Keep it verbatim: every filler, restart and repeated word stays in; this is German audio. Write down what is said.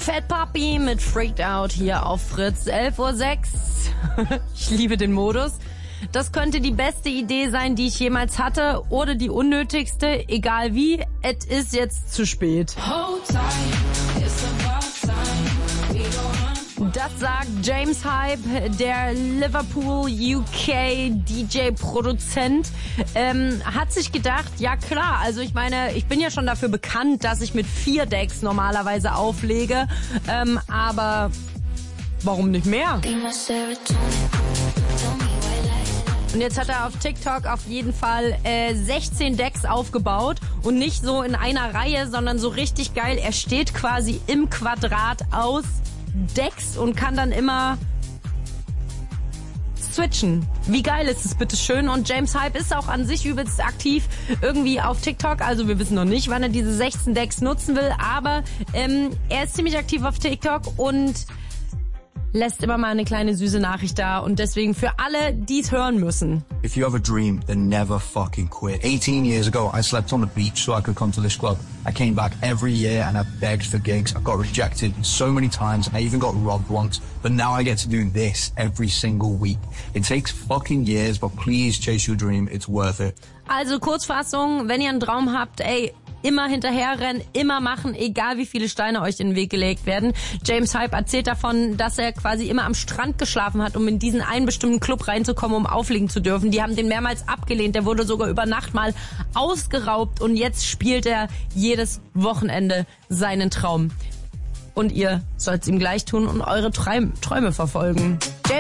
Fat Puppy mit Freaked Out hier auf Fritz. elf Uhr sechs. Ich liebe den Modus. Das könnte die beste Idee sein, die ich jemals hatte, oder die unnötigste. Egal wie, es ist jetzt zu spät. Das sagt James Hype, der Liverpool U K D J-Produzent. Ähm, hat sich gedacht, ja klar, also ich meine, ich bin ja schon dafür bekannt, dass ich mit vier Decks normalerweise auflege, ähm, aber warum nicht mehr? Und jetzt hat er auf TikTok auf jeden Fall äh, sechzehn Decks aufgebaut und nicht so in einer Reihe, sondern so richtig geil. Er steht quasi im Quadrat aus Decks und kann dann immer switchen. Wie geil ist es, bitteschön? Und James Hype ist auch an sich übelst aktiv irgendwie auf TikTok. Also wir wissen noch nicht, wann er diese sechzehn Decks nutzen will, aber ähm, er ist ziemlich aktiv auf TikTok und lässt immer mal eine kleine süße Nachricht da, und deswegen für alle, die es hören müssen. If you have a dream, then never fucking quit. eighteen years ago, I slept on the beach so I could come to this club. I came back every year and I begged for gigs. I got rejected so many times and I even got robbed once. But now I get to do this every single week. It takes fucking years, but please chase your dream. It's worth it. Also Kurzfassung, wenn ihr einen Traum habt, ey, immer hinterherrennen, immer machen, egal wie viele Steine euch in den Weg gelegt werden. James Hype erzählt davon, dass er quasi immer am Strand geschlafen hat, um in diesen einen bestimmten Club reinzukommen, um auflegen zu dürfen. Die haben den mehrmals abgelehnt, der wurde sogar über Nacht mal ausgeraubt und jetzt spielt er jedes Wochenende seinen Traum. Und ihr sollt es ihm gleich tun und eure Träume verfolgen.